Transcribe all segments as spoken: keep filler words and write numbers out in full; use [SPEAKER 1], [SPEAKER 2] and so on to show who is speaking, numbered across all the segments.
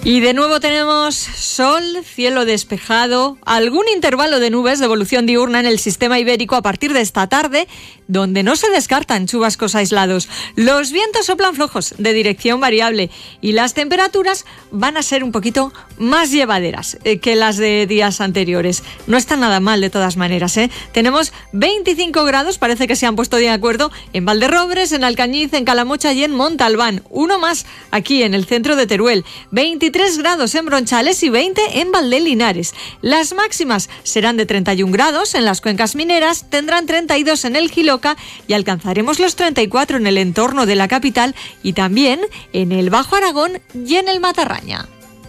[SPEAKER 1] Y de nuevo tenemos sol, cielo despejado, algún intervalo de nubes de evolución diurna en el sistema ibérico a partir de esta tarde, donde no se descartan chubascos aislados. Los vientos soplan flojos, de dirección variable, y las temperaturas van a ser un poquito más llevaderas eh, que las de días anteriores. No está nada mal de todas maneras, ¿eh? Tenemos veinticinco grados, parece que se han puesto de acuerdo, en Valderrobres, en Alcañiz, en Calamocha y en Montalbán. Uno más aquí en el centro de Teruel. veintitrés grados en Bronchales y veinte en Valdelinares. Las máximas serán de treinta y un grados en las cuencas mineras, tendrán treinta y dos en el Jiloca y alcanzaremos los treinta y cuatro en el entorno de la capital y también en el Bajo Aragón y en el Matarraña.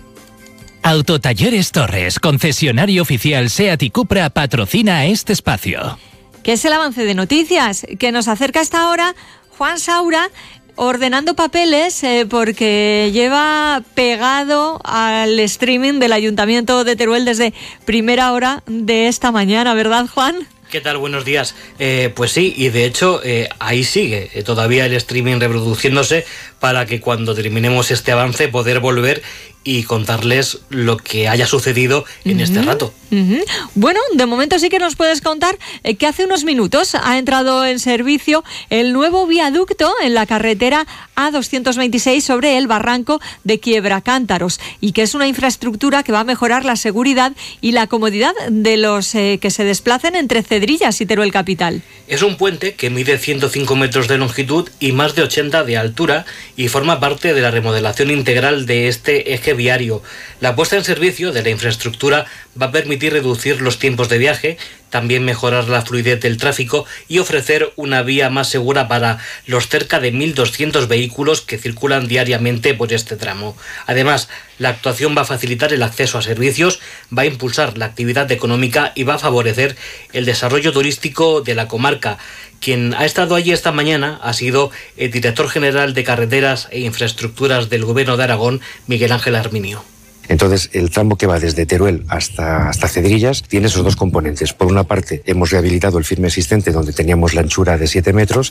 [SPEAKER 2] Autotalleres Torres, concesionario oficial SEAT y Cupra, patrocina este espacio.
[SPEAKER 1] ¿Qué es el avance de noticias que nos acerca a esta hora Juan Saura, ordenando papeles eh, porque lleva pegado al streaming del Ayuntamiento de Teruel desde primera hora de esta mañana, ¿verdad, Juan?
[SPEAKER 3] ¿Qué tal? Buenos días. Eh, pues sí, y de hecho eh, ahí sigue eh, todavía el streaming reproduciéndose para que cuando terminemos este avance poder volver y contarles lo que haya sucedido en uh-huh. este rato.
[SPEAKER 1] Uh-huh. Bueno, de momento sí que nos puedes contar eh, que hace unos minutos ha entrado en servicio el nuevo viaducto en la carretera A doscientos veintiséis sobre el barranco de Quiebracántaros y que es una infraestructura que va a mejorar la seguridad y la comodidad de los eh, que se desplacen entre Cedrillas y Teruel capital.
[SPEAKER 3] Es un puente que mide ciento cinco metros de longitud y más de ochenta de altura y forma parte de la remodelación integral de este eje viario. La puesta en servicio de la infraestructura va a permitir reducir los tiempos de viaje, también mejorar la fluidez del tráfico y ofrecer una vía más segura para los cerca de mil doscientos vehículos que circulan diariamente por este tramo. Además, la actuación va a facilitar el acceso a servicios, va a impulsar la actividad económica y va a favorecer el desarrollo turístico de la comarca. Quien ha estado allí esta mañana ha sido el director general de Carreteras e Infraestructuras del Gobierno de Aragón, Miguel Ángel Arminio.
[SPEAKER 4] Entonces, el tramo que va desde Teruel hasta, hasta Cedrillas tiene esos dos componentes. Por una parte, hemos rehabilitado el firme existente donde teníamos la anchura de siete metros